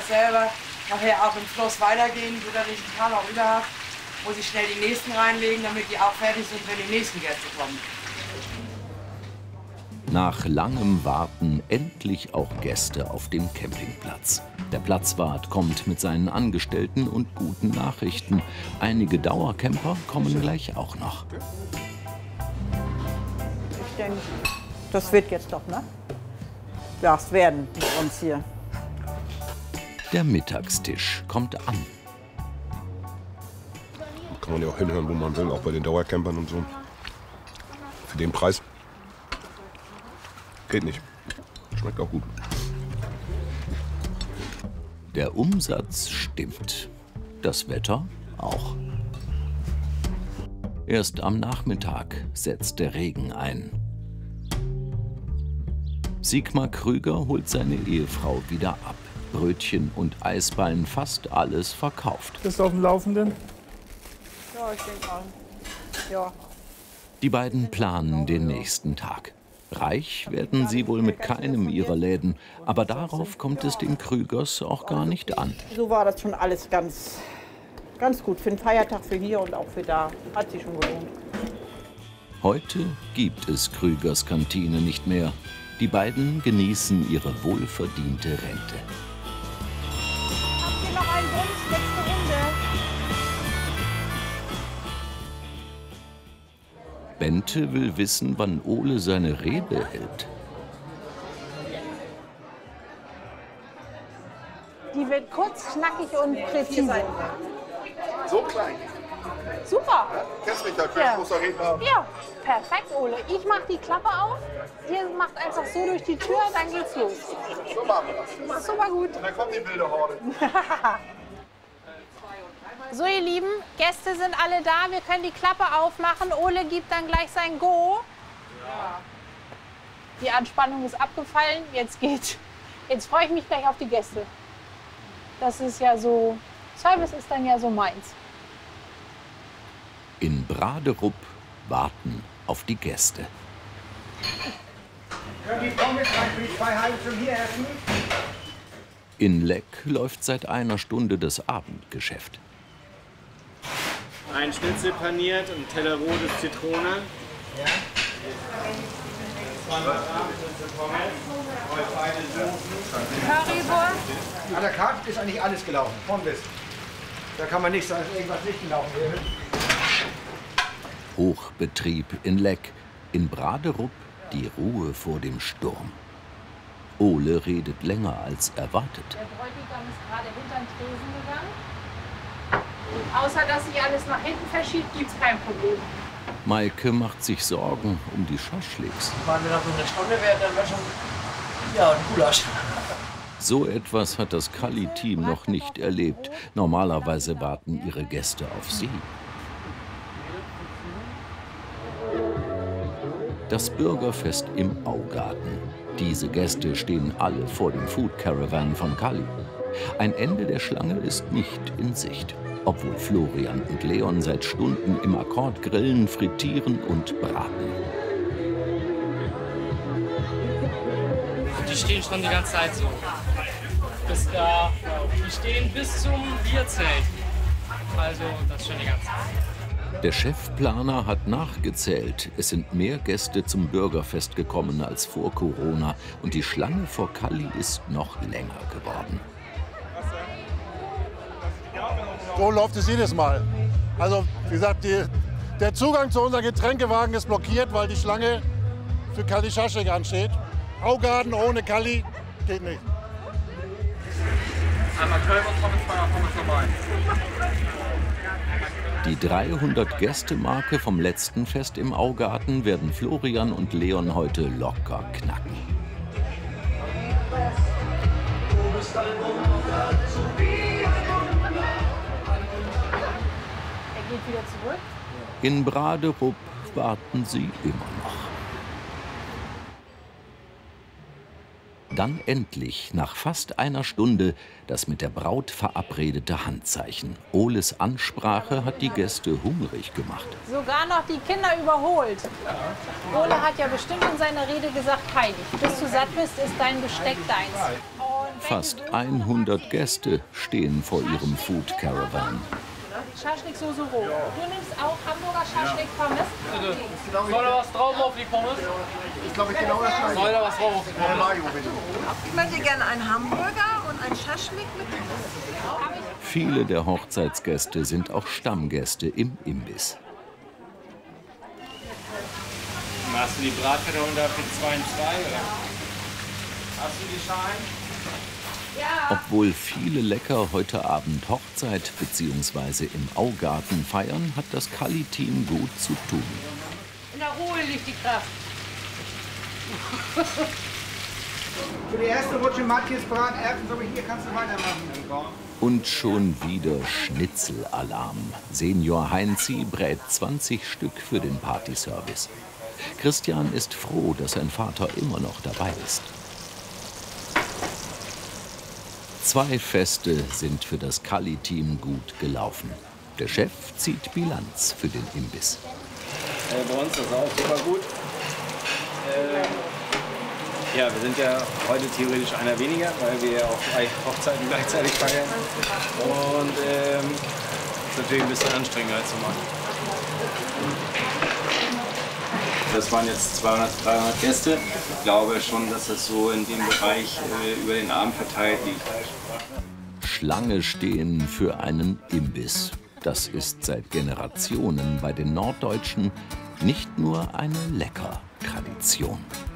weiß selber, nachher auch im Fluss weitergehen, wird er nicht ein Tal auch überhaupt, muss ich schnell die nächsten reinlegen, damit die auch fertig sind, wenn die nächsten Gäste kommen. Nach langem Warten endlich auch Gäste auf dem Campingplatz. Der Platzwart kommt mit seinen Angestellten und guten Nachrichten. Einige Dauercamper kommen gleich auch noch. Ich denke, das wird jetzt doch, ne? Ja, es werden mit uns hier. Der Mittagstisch kommt an. Kann man ja auch hinhören, wo man will, auch bei den Dauercampern und so. Für den Preis geht nicht. Schmeckt auch gut. Der Umsatz stimmt. Das Wetter auch. Erst am Nachmittag setzt der Regen ein. Sigmar Krüger holt seine Ehefrau wieder ab. Brötchen und Eisbein, fast alles verkauft. Bist du auf dem Laufenden? Ja, ich denke mal. Ja. Die beiden planen den nächsten Tag. Reich werden sie wohl mit keinem ihrer Läden, aber darauf kommt es den Krügers auch gar nicht an. So war das schon alles ganz gut. Für den Feiertag, für hier und auch für da. Hat sich schon gelohnt. Heute gibt es Krügers Kantine nicht mehr. Die beiden genießen ihre wohlverdiente Rente. Habt ihr noch einen Wunsch? Letzte Runde. Bente will wissen, wann Ole seine Rede hält. Die wird kurz, knackig und präzise. So klein. Super. Kennst mich da, kein großer Redner. Ja, perfekt, Ole. Ich mach die Klappe auf. Ihr macht einfach so durch die Tür, dann geht's los. So machen wir das. Super gut. Und dann kommt die wilde Horde. So, ihr Lieben, Gäste sind alle da. Wir können die Klappe aufmachen. Ole gibt dann gleich sein Go. Ja. Die Anspannung ist abgefallen. Jetzt freue ich mich gleich auf die Gäste. Das ist ja so, Service ist dann ja so meins. In Braderup warten auf die Gäste. Können die Pommes für die 2 halben schon hier essen? In Leck läuft seit einer Stunde das Abendgeschäft. Ein Schnitzel paniert und Teller rote Zitrone. Ja. Currywurst. An der Karte ist eigentlich alles gelaufen, von bis. Da kann man nicht sagen, dass irgendwas nicht gelaufen wäre. Hochbetrieb in Leck. In Braderup die Ruhe vor dem Sturm. Ole redet länger als erwartet. Der Bräutigam ist gerade hinter den Tresen gegangen. Außer dass sich alles nach hinten verschiebt, gibt es kein Problem. Maike macht sich Sorgen um die Schaschliks. Waren wir noch so eine Stunde wäre, dann wäre schon ja, ein Gulasch. So etwas hat das Kalli-Team noch nicht erlebt. Normalerweise warten ihre Gäste auf sie. Das Bürgerfest im Augarten. Diese Gäste stehen alle vor dem Food Caravan von Kalli. Ein Ende der Schlange ist nicht in Sicht, obwohl Florian und Leon seit Stunden im Akkord grillen, frittieren und braten. Die stehen schon die ganze Zeit so. Bis da, die stehen bis zum Bierzelt. Also das schon die ganze Zeit. Der Chefplaner hat nachgezählt. Es sind mehr Gäste zum Bürgerfest gekommen als vor Corona. Und die Schlange vor Kalli ist noch länger geworden. So läuft es jedes Mal. Also, wie gesagt, der Zugang zu unserem Getränkewagen ist blockiert, weil die Schlange für Kalli Schaschlik ansteht. Augarten ohne Kalli geht nicht. Einmal Köln und Pommes, 2 Pommes vorbei. Die 300-Gäste-Marke vom letzten Fest im Augarten werden Florian und Leon heute locker knacken. Er geht wieder zurück. In Braderup warten sie immer noch. Dann endlich, nach fast einer Stunde, das mit der Braut verabredete Handzeichen. Oles Ansprache hat die Gäste hungrig gemacht. Sogar noch die Kinder überholt. Ole hat ja bestimmt in seiner Rede gesagt, Heidi, bis du satt bist, ist dein Besteck deins. Und Fast 100 Gäste stehen vor ihrem Food Caravan. Schaschlik-Soße roh. Du nimmst auch Hamburger Schaschlik-Pommes? Bitte. Soll da was drauf auf die Pommes? Ich glaube, ich genau das gleiche. Soll da was drauf auf die Pommes? Mayo, bitte. Ich möchte gerne einen Hamburger und einen Schaschlik mit Pommes. Viele der Hochzeitsgäste sind auch Stammgäste im Imbiss. Machst du die Bratkartoffeln da für 2 und 2, oder? Hast du die Schalen? Obwohl viele Lecker heute Abend Hochzeit bzw. im Augarten feiern, hat das Kalli-Team gut zu tun. In der Ruhe liegt die Kraft. Für die erste Rutsche Matthias Braterbsen, aber hier kannst du weitermachen. Und schon wieder Schnitzelalarm. Senior Heinzi brät 20 Stück für den Partyservice. Christian ist froh, dass sein Vater immer noch dabei ist. 2 Feste sind für das Kalli-Team gut gelaufen. Der Chef zieht Bilanz für den Imbiss. Bei uns ist das auch super gut. Ja, wir sind ja heute theoretisch einer weniger, weil wir ja auch 3 Hochzeiten gleichzeitig feiern. Und ist natürlich ein bisschen anstrengender zu machen. Das waren jetzt 200, 300 Gäste. Ich glaube schon, dass das so in dem Bereich über den Abend verteilt liegt. Schlange stehen für einen Imbiss. Das ist seit Generationen bei den Norddeutschen nicht nur eine Leckertradition.